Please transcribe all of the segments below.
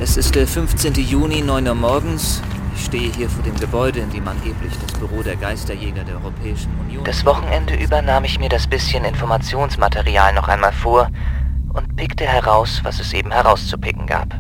Es ist der 15. Juni, 9 Uhr morgens. Ich stehe hier vor dem Gebäude, in dem angeblich das Büro der Geisterjäger der Europäischen Union... Das Wochenende über nahm ich mir das bisschen Informationsmaterial noch einmal vor und pickte heraus, was es eben herauszupicken gab.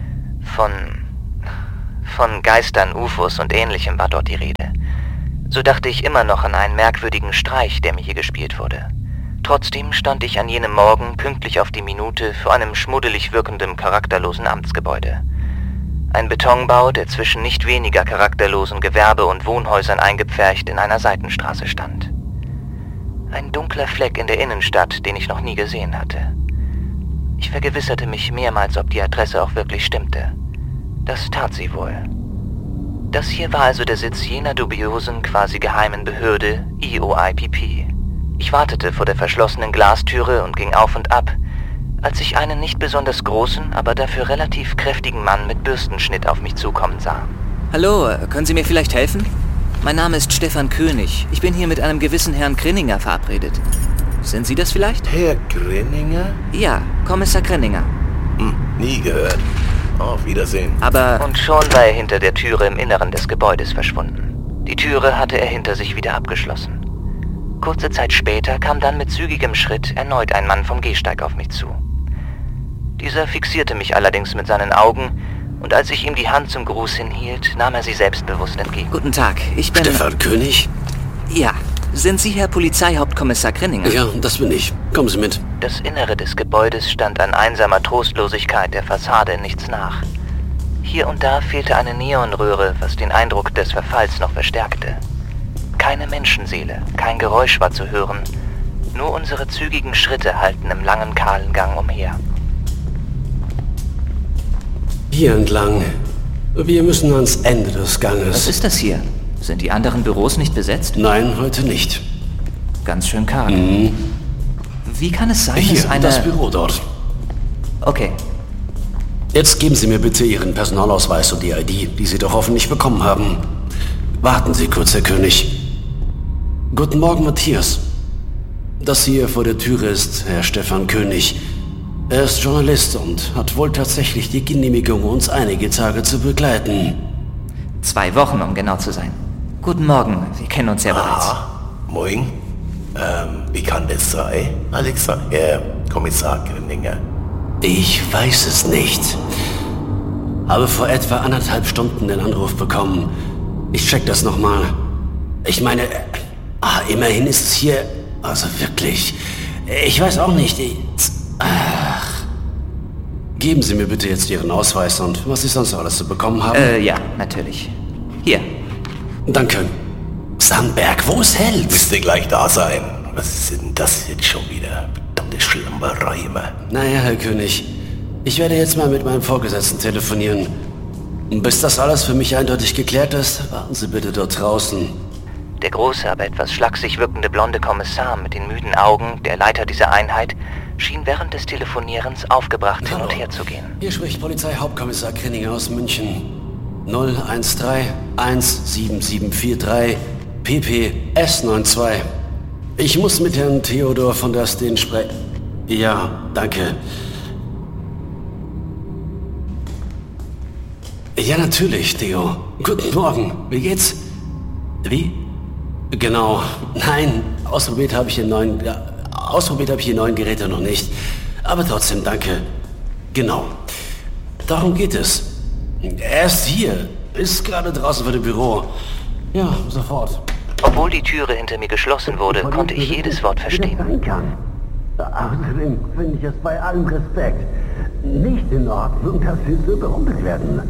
Von Geistern, UFOs und Ähnlichem war dort die Rede. So dachte ich immer noch an einen merkwürdigen Streich, der mir hier gespielt wurde. Trotzdem stand ich an jenem Morgen pünktlich auf die Minute vor einem schmuddelig wirkenden, charakterlosen Amtsgebäude. Ein Betonbau, der zwischen nicht weniger charakterlosen Gewerbe- und Wohnhäusern eingepfercht in einer Seitenstraße stand. Ein dunkler Fleck in der Innenstadt, den ich noch nie gesehen hatte. Ich vergewisserte mich mehrmals, ob die Adresse auch wirklich stimmte. Das tat sie wohl. Das hier war also der Sitz jener dubiosen, quasi geheimen Behörde, EOIPP. Ich wartete vor der verschlossenen Glastüre und ging auf und ab, als ich einen nicht besonders großen, aber dafür relativ kräftigen Mann mit Bürstenschnitt auf mich zukommen sah. Hallo, können Sie mir vielleicht helfen? Mein Name ist Stefan König. Ich bin hier mit einem gewissen Herrn Grinninger verabredet. Sind Sie das vielleicht? Herr Grinninger? Ja, Kommissar Grinninger. Nie gehört. Auf Wiedersehen. Aber... Und schon war er hinter der Türe im Inneren des Gebäudes verschwunden. Die Türe hatte er hinter sich wieder abgeschlossen. Kurze Zeit später kam dann mit zügigem Schritt erneut ein Mann vom Gehsteig auf mich zu. Dieser fixierte mich allerdings mit seinen Augen, und als ich ihm die Hand zum Gruß hinhielt, nahm er sie selbstbewusst entgegen. Guten Tag, ich bin... Stefan König? Ja. Sind Sie Herr Polizeihauptkommissar Grinninger? Ja, das bin ich. Kommen Sie mit. Das Innere des Gebäudes stand an einsamer Trostlosigkeit der Fassade nichts nach. Hier und da fehlte eine Neonröhre, was den Eindruck des Verfalls noch verstärkte. Keine Menschenseele, kein Geräusch war zu hören, nur unsere zügigen Schritte hallten im langen, kahlen Gang umher. Hier entlang. Wir müssen ans Ende des Ganges. Was ist das hier? Sind die anderen Büros nicht besetzt? Nein, heute nicht. Ganz schön karg. Wie kann es sein, Hier, dass das Büro dort. Okay. Jetzt geben Sie mir bitte Ihren Personalausweis und die ID, die Sie doch hoffentlich bekommen haben. Warten Sie kurz, Herr König. Guten Morgen, Matthias. Das hier vor der Türe ist Herr Stefan König. Er ist Journalist und hat wohl tatsächlich die Genehmigung, uns einige Tage zu begleiten. 2 Wochen, um genau zu sein. Guten Morgen, wir kennen uns ja bereits. Moin. Wie kann das sein, Alexa? Kommissar Grinninger. Ich weiß es nicht. Habe vor etwa 1,5 Stunden den Anruf bekommen. Ich check das nochmal. Ich meine, immerhin ist es hier... Also wirklich... Ich weiß auch nicht... Geben Sie mir bitte jetzt Ihren Ausweis und was Sie sonst alles zu bekommen haben. Ja, natürlich. Hier. Danke. Sandberg, wo ist Held? Müsste gleich da sein. Was ist denn das jetzt schon wieder? Verdammte Schlamperei immer. Naja, Herr König, ich werde jetzt mal mit meinem Vorgesetzten telefonieren. Und bis das alles für mich eindeutig geklärt ist, warten Sie bitte dort draußen. Der große, aber etwas schlaksig wirkende blonde Kommissar mit den müden Augen, der Leiter dieser Einheit, schien während des Telefonierens aufgebracht hin und her zu gehen. Hier spricht Polizeihauptkommissar Grinninger aus München. 013 17743 PP S92. Ich muss mit Herrn Theodor von der Steen sprechen. Ja, danke. Ja, natürlich, Theo. Guten Morgen. Wie geht's? Wie? Genau. Nein, ausprobiert habe ich die neuen Geräte noch nicht. Aber trotzdem, danke. Genau. Darum geht es. Er ist hier. Ist gerade draußen vor dem Büro. Ja, sofort. Obwohl die Türe hinter mir geschlossen wurde, konnte ich jedes Wort verstehen. Außerdem finde ich es bei allem Respekt nicht in Ordnung, dass Sie so behandelt werden.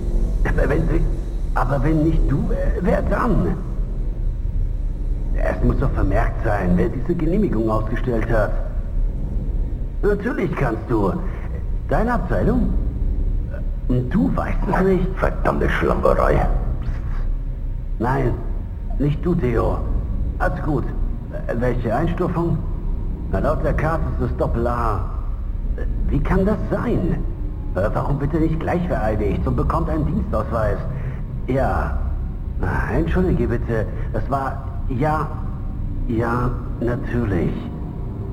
Aber wenn nicht du, wer dann? Es muss doch vermerkt sein, wer diese Genehmigung ausgestellt hat. Natürlich kannst du. Deine Abteilung? Du weißt es nicht. Verdammte Schlamperei. Nein, nicht du, Theo. Alles gut. Welche Einstufung? Na, laut der Karte ist es Doppel-A. Wie kann das sein? Warum bitte nicht gleich vereidigt und bekommt einen Dienstausweis? Ja. Entschuldige bitte. Das war... Ja, natürlich.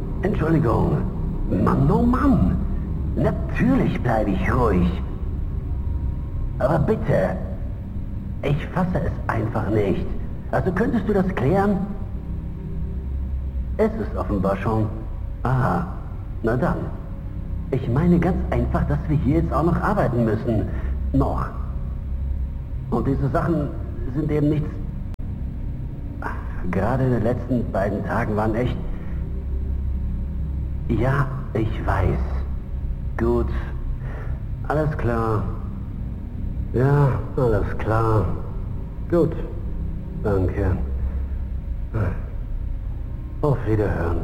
Entschuldigung. Mann, oh Mann. Natürlich bleibe ich ruhig. Aber bitte, ich fasse es einfach nicht. Also könntest du das klären? Es ist offenbar schon. Aha, na dann. Ich meine ganz einfach, dass wir hier jetzt auch noch arbeiten müssen. Noch. Und diese Sachen sind eben nichts... Gerade in den letzten beiden Tagen waren echt... Ja, ich weiß. Gut. Alles klar. Ja, alles klar. Gut. Danke. Auf Wiederhören.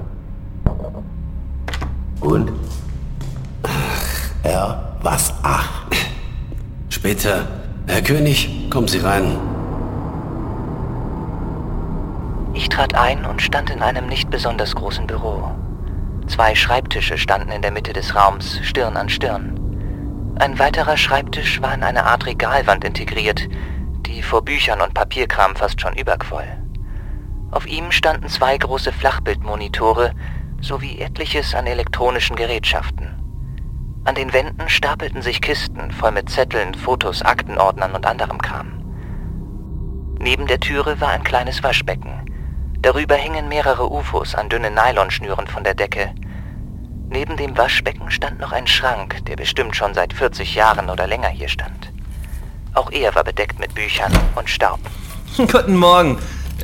Und? Ach, ja, was? Ach. Später. Herr König, kommen Sie rein. Ich trat ein und stand in einem nicht besonders großen Büro. 2 Schreibtische standen in der Mitte des Raums, Stirn an Stirn. Ein weiterer Schreibtisch war in eine Art Regalwand integriert, die vor Büchern und Papierkram fast schon überquoll. Auf ihm standen 2 große Flachbildmonitore sowie etliches an elektronischen Gerätschaften. An den Wänden stapelten sich Kisten voll mit Zetteln, Fotos, Aktenordnern und anderem Kram. Neben der Türe war ein kleines Waschbecken. Darüber hingen mehrere UFOs an dünnen Nylonschnüren von der Decke. Neben dem Waschbecken stand noch ein Schrank, der bestimmt schon seit 40 Jahren oder länger hier stand. Auch er war bedeckt mit Büchern und Staub. Guten Morgen.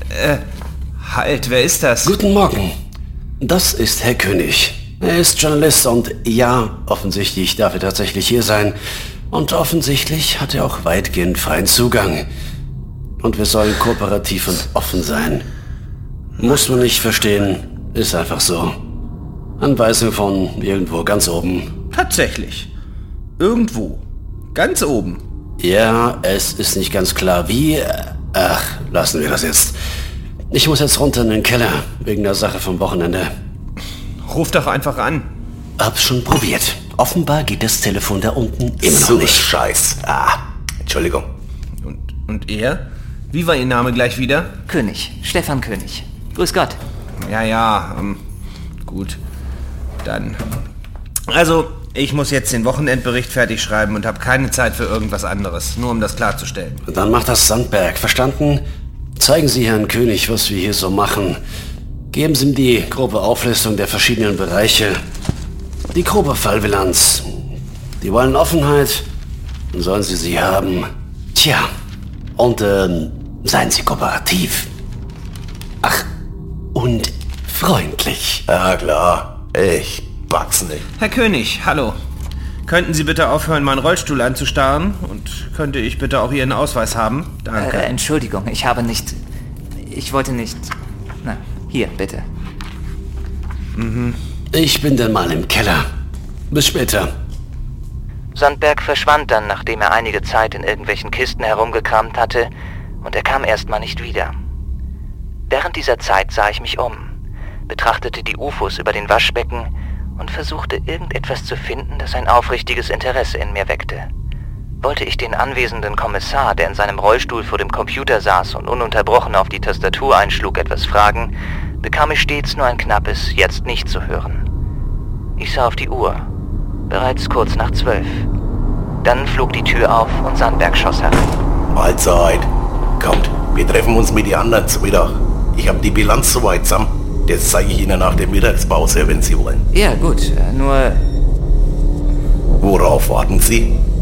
Halt, wer ist das? Guten Morgen. Das ist Herr König. Er ist Journalist und ja, offensichtlich darf er tatsächlich hier sein. Und offensichtlich hat er auch weitgehend freien Zugang. Und wir sollen kooperativ und offen sein. Muss man nicht verstehen, ist einfach so. Anweisung von irgendwo ganz oben. Tatsächlich. Irgendwo. Ganz oben. Ja, es ist nicht ganz klar wie. Ach, lassen wir das jetzt. Ich muss jetzt runter in den Keller, wegen der Sache vom Wochenende. Ruf doch einfach an. Hab's schon probiert. Offenbar geht das Telefon da unten immer So noch nicht. Scheiß. Entschuldigung. Und er? Wie war Ihr Name gleich wieder? König. Stefan König. Grüß Gott. Ja, gut. Dann. Also, ich muss jetzt den Wochenendbericht fertig schreiben und habe keine Zeit für irgendwas anderes. Nur um das klarzustellen. Dann macht das Sandberg, verstanden? Zeigen Sie Herrn König, was wir hier so machen. Geben Sie ihm die grobe Auflistung der verschiedenen Bereiche. Die grobe Fallbilanz. Die wollen Offenheit, dann sollen Sie sie haben. Tja, und seien Sie kooperativ. Ach, und freundlich. Ja klar, ich pack's nicht. Herr König, hallo. Könnten Sie bitte aufhören, meinen Rollstuhl anzustarren? Und könnte ich bitte auch Ihren Ausweis haben? Danke. Entschuldigung, ich wollte nicht... Na, hier, bitte. Ich bin dann mal im Keller. Bis später. Sandberg verschwand dann, nachdem er einige Zeit in irgendwelchen Kisten herumgekramt hatte, und er kam erstmal nicht wieder. Während dieser Zeit sah ich mich um, betrachtete die UFOs über den Waschbecken und versuchte irgendetwas zu finden, das ein aufrichtiges Interesse in mir weckte. Wollte ich den anwesenden Kommissar, der in seinem Rollstuhl vor dem Computer saß und ununterbrochen auf die Tastatur einschlug, etwas fragen, bekam ich stets nur ein knappes Jetzt nicht zu hören. Ich sah auf die Uhr. Bereits kurz nach 12. Dann flog die Tür auf und Sandberg schoss herein. Mahlzeit. Kommt, wir treffen uns mit den anderen zu Mittag. Ich habe die Bilanz soweit zusammen. Das zeige ich Ihnen nach der Mittagspause, wenn Sie wollen. Ja, gut, nur... Worauf warten Sie?